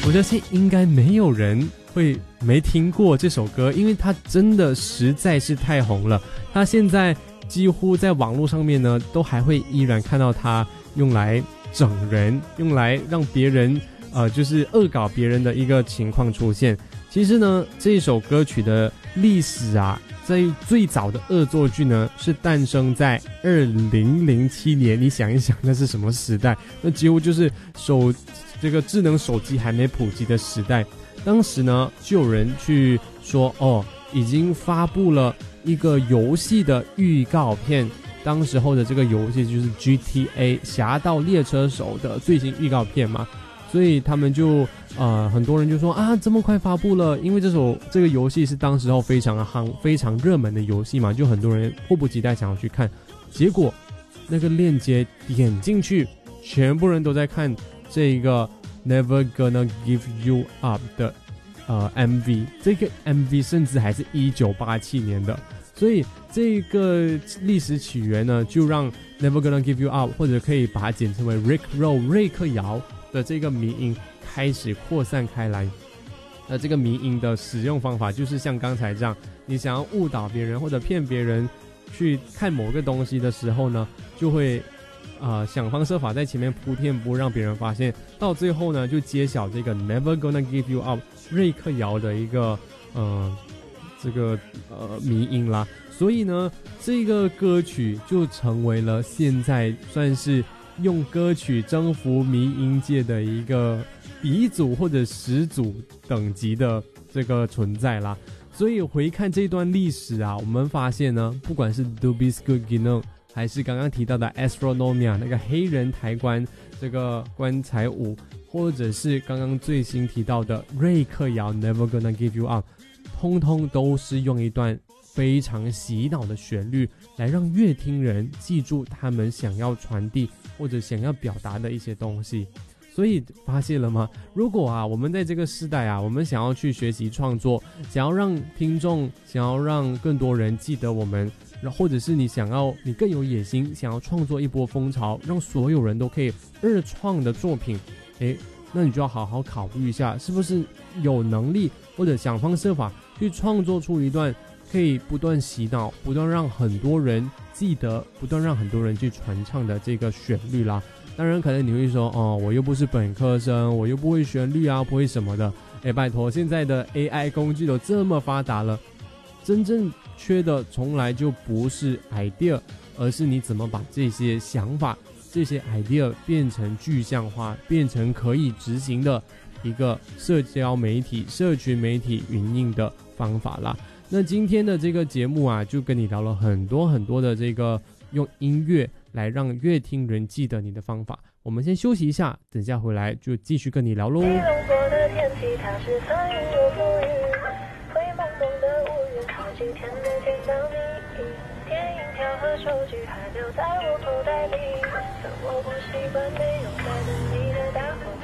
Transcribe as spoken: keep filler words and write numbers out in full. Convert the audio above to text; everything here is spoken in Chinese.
我相信应该没有人会没听过这首歌，因为它真的实在是太红了。它现在几乎在网络上面呢，都还会依然看到它用来整人，用来让别人呃，就是恶搞别人的一个情况出现。其实呢，这首歌曲的历史啊，在最早的恶作剧呢，是诞生在二零零七年。你想一想，那是什么时代？那几乎就是手这个智能手机还没普及的时代。当时呢，就有人去说，哦，已经发布了一个游戏的预告片。当时候的这个游戏就是 G T A 侠盗猎车手的最新预告片嘛。所以他们就呃很多人就说啊，这么快发布了，因为这首这个游戏是当时候非常夯、非常热门的游戏嘛，就很多人迫不及待想要去看。结果那个链接点进去，全部人都在看这个 Never Gonna Give You Up 的呃 M V， 这个 M V 甚至还是一九八七年的。所以这个历史起源呢，就让 Never Gonna Give You Up 或者可以把它简称为 Rick Roll 瑞克摇的这个迷音开始扩散开来。那这个迷音的使用方法就是像刚才这样，你想要误导别人或者骗别人去看某个东西的时候呢，就会呃想方设法在前面铺垫不让别人发现，到最后呢就揭晓这个 Never Gonna Give You Up 瑞克摇的一个呃这个呃迷音啦。所以呢，这个歌曲就成为了现在算是用歌曲征服迷音界的一个鼻祖或者始祖等级的这个存在啦。所以回看这段历史啊，我们发现呢，不管是 Dubisco-Gino 还是刚刚提到的 Astronomia 那个黑人抬棺这个棺材舞，或者是刚刚最新提到的瑞克摇 Never Gonna Give You Up， 通通都是用一段非常洗脑的旋律来让乐听人记住他们想要传递或者想要表达的一些东西。所以发现了吗？如果啊，我们在这个时代啊，我们想要去学习创作，想要让听众，想要让更多人记得我们，或者是你想要你更有野心，想要创作一波风潮，让所有人都可以二创的作品，诶，那你就要好好考虑一下，是不是有能力或者想方设法去创作出一段可以不断洗脑，不断让很多人记得，不断让很多人去传唱的这个旋律啦。当然可能你会说，哦，我又不是本科生，我又不会旋律啊，不会什么的。诶，拜托，现在的 A I 工具都这么发达了，真正缺的从来就不是 idea， 而是你怎么把这些想法，这些 idea 变成具象化，变成可以执行的一个社交媒体、社群媒体运营的方法啦。那今天的这个节目啊，就跟你聊了很多很多的这个用音乐来让乐听人记得你的方法。我们先休息一下，等下回来就继续跟你聊咯。 基隆过的天气它是酸雨又风雨，灰蒙蒙的乌云，好几天没见到你，电影票和手机还留在我口袋里，但我不习惯没有在等你的大火